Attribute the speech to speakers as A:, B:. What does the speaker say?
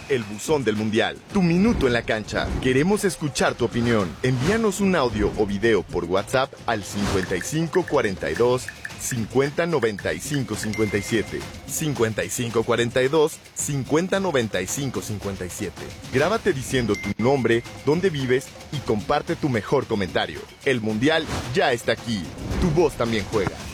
A: el buzón del Mundial. Tu minuto en la cancha. Queremos escuchar tu opinión. Envíanos un audio o video por WhatsApp al 5542 50 95 57. 5542 50 95 57. Grábate diciendo tu nombre, dónde vives y comparte tu mejor comentario. El Mundial ya está aquí. Tu voz también juega.